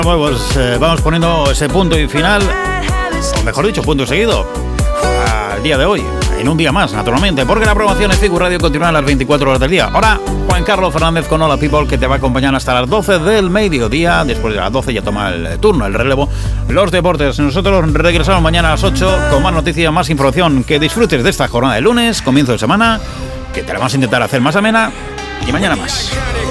Pues vamos poniendo ese punto y final, o mejor dicho, punto seguido, al día de hoy, en un día más, naturalmente, porque la programación de Figu Radio continúa a las 24 horas del día. Ahora, Juan Carlos Fernández con Hola People, que te va a acompañar hasta las 12 del mediodía. Después de las 12 ya toma el turno, el relevo, los deportes. Nosotros regresamos mañana a las 8 con más noticias, más información. Que disfrutes de esta jornada de lunes, comienzo de semana, que te la vamos a intentar hacer más amena, y mañana más.